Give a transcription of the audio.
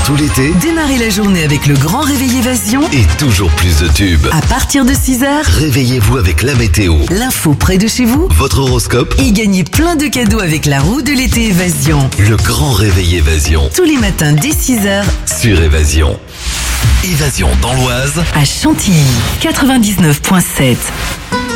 tout l'été, Démarrez la journée avec le grand réveil Évasion. et toujours plus de tubes. À partir de 6h, Réveillez-vous avec la météo, l'info près de chez vous. votre horoscope, Et gagnez plein de cadeaux avec la roue de l'été Évasion. le grand réveil Évasion Tous les matins dès 6h sur Évasion. Évasion dans l'Oise. à Chantilly. 99.7.